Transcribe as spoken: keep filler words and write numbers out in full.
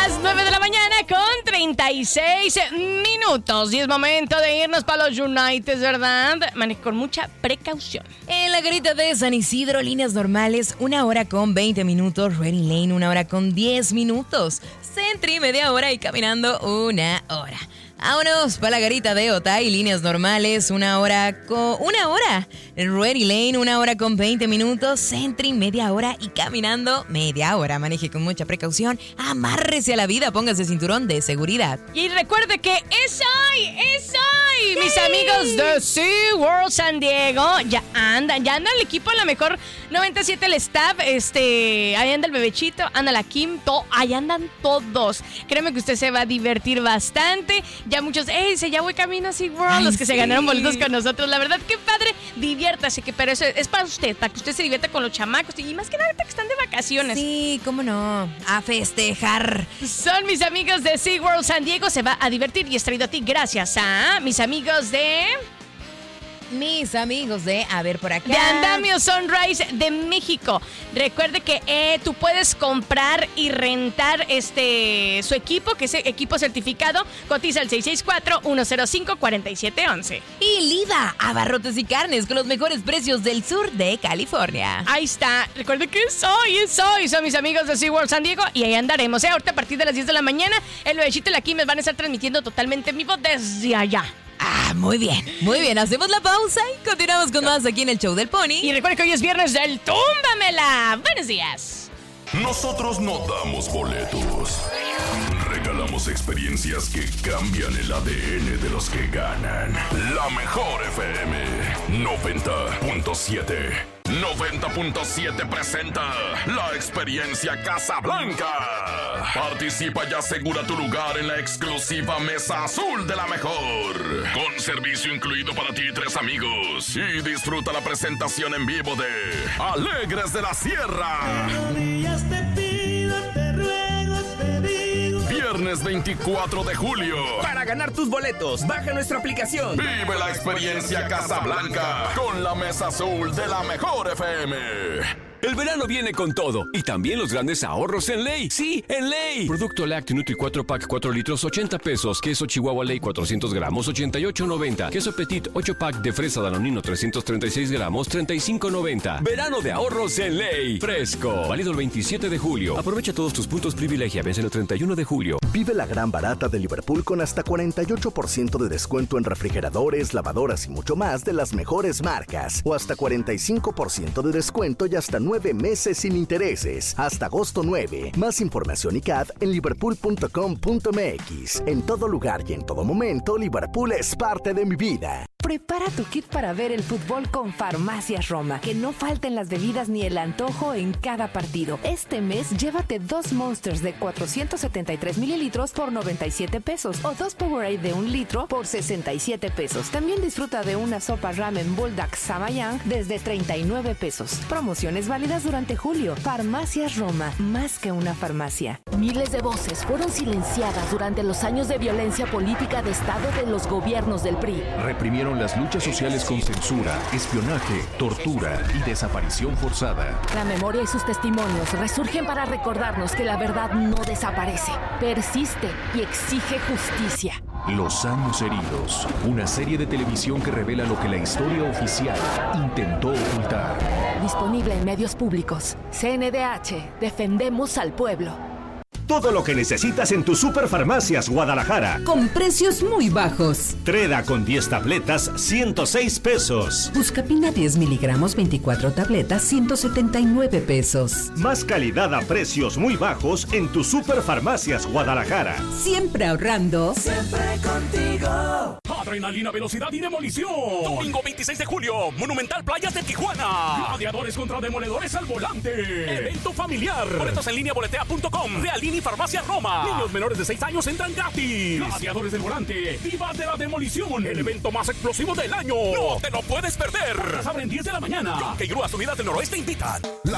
las nueve de la mañana con treinta y seis minutos. Y es momento de irnos para los United, ¿verdad? Maneje con mucha precaución. En la garita de San Isidro, líneas normales, una hora con veinte minutos. Ready Lane, una hora con diez minutos. Sentry, media hora y caminando una hora. Vámonos para la garita de Otay, líneas normales, una hora con... Una hora. Ready Lane, una hora con veinte minutos. Sentry, media hora y caminando media hora. Maneje con mucha precaución. Amárrese a la vida, póngase cinturón de seguridad. Y recuerde que es hoy, es hoy. Mis amigos de SeaWorld San Diego ya andan, ya anda el equipo en la mejor noventa y siete, el staff, este, ahí anda el bebechito, anda la Kim, to, ahí andan todos. Créeme que usted se va a divertir bastante. Ya muchos, ¡ey, ya voy camino a SeaWorld! Ay, los que sí. se ganaron boletos con nosotros. La verdad, qué padre, diviértase, que pero eso es para usted, para que usted se divierta con los chamacos y más que nada que están de vacaciones. Sí, cómo no, a festejar. Son mis amigos de SeaWorld San Diego, se va a divertir y es traído a ti gracias a mis amigos de... Mis amigos de, a ver por acá, de Andamio Sunrise de México. Recuerde que eh, tú puedes comprar y rentar este su equipo, que es equipo certificado. Cotiza al seis seis cuatro, uno cero cinco, cuatro siete uno uno. Y Lida, abarrotes y carnes con los mejores precios del sur de California. Ahí está. Recuerde que es hoy, es hoy. Son mis amigos de SeaWorld San Diego y ahí andaremos. ¿eh? Ahorita a partir de las diez de la mañana, el bebechito y la Kim me van a estar transmitiendo totalmente en vivo desde allá. Ah, muy bien, muy bien. Hacemos la pausa y continuamos con más aquí en el Show del Pony. Y recuerda que hoy es viernes del Túmbamela. Buenos días. Nosotros no damos boletos. Regalamos experiencias que cambian el A D N de los que ganan. La mejor F M noventa punto siete. noventa punto siete presenta la experiencia Casablanca. Participa y asegura tu lugar en la exclusiva Mesa Azul de la Mejor. Con servicio incluido para ti y tres amigos. Y disfruta la presentación en vivo de Alegres de la Sierra. Viernes veinticuatro de julio. Para ganar tus boletos, baja nuestra aplicación. Vive la experiencia Casablanca con la Mesa Azul de la Mejor F M. El verano viene con todo y también los grandes ahorros en Ley. Sí, en Ley. Producto lácteo Nutri cuatro pack cuatro litros, ochenta pesos. Queso Chihuahua Ley cuatrocientos gramos, ochenta y ocho noventa. Queso Petit ocho pack de fresa Danonino trescientos treinta y seis gramos, treinta y cinco noventa. Verano de ahorros en Ley. Fresco. Válido el veintisiete de julio. Aprovecha todos tus puntos privilegia. Vence el treinta y uno de julio. Vive la gran barata de Liverpool con hasta cuarenta y ocho por ciento de descuento en refrigeradores, lavadoras y mucho más de las mejores marcas. O hasta cuarenta y cinco por ciento de descuento y hasta nueve meses sin intereses. Hasta agosto nueve. Más información y C A D en liverpool punto com punto m x. En todo lugar y en todo momento, Liverpool es parte de mi vida. Prepara tu kit para ver el fútbol con Farmacias Roma. Que no falten las bebidas ni el antojo en cada partido. Este mes, llévate dos Monsters de cuatrocientos setenta y tres mililitros por noventa y siete pesos o dos Powerade de un litro por sesenta y siete pesos. También disfruta de una sopa ramen Bulldog Samayang desde treinta y nueve pesos. Promociones válidas durante julio. Farmacias Roma, más que una farmacia. Miles de voces fueron silenciadas durante los años de violencia política de Estado de los gobiernos del P R I. Reprimieron las luchas sociales con censura, espionaje, tortura y desaparición forzada. La memoria y sus testimonios resurgen para recordarnos que la verdad no desaparece, persiste y exige justicia. Los años heridos, una serie de televisión que revela lo que la historia oficial intentó ocultar. Disponible en medios públicos. C N D H, defendemos al pueblo. Todo lo que necesitas en tu Superfarmacias Guadalajara. Con precios muy bajos. Treda con diez tabletas, ciento seis pesos. Buscapina diez miligramos, veinticuatro tabletas, ciento setenta y nueve pesos. Más calidad a precios muy bajos en tu Superfarmacias Guadalajara. Siempre ahorrando. Siempre contigo. Adrenalina, velocidad y demolición. Domingo veintiséis de julio, Monumental Playas de Tijuana. Gladiadores contra demoledores al volante. Evento familiar. Boletos en línea boletea punto com. Realini Farmacia Roma. Niños menores de seis años entran gratis. Gladiadores del volante. Divas de la demolición. El evento más explosivo del año. No te lo puedes perder. Las abren diez de la mañana. Que Grúas Unidas del Noroeste invitan.